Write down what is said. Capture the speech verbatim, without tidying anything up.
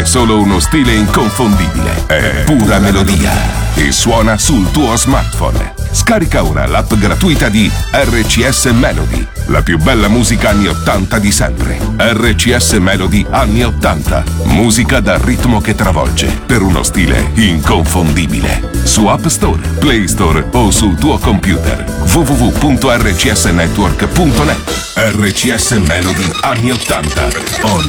è solo uno stile inconfondibile. È pura melodia e suona sul tuo smartphone. Scarica ora l'app gratuita di R C S Melody, la più bella musica anni ottanta di sempre. R C S Melody anni ottanta. Musica dal ritmo che travolge, per uno stile inconfondibile. Su App Store, Play Store o sul tuo computer. w w w punto r c s network punto net. R C S Melody anni ottanta. On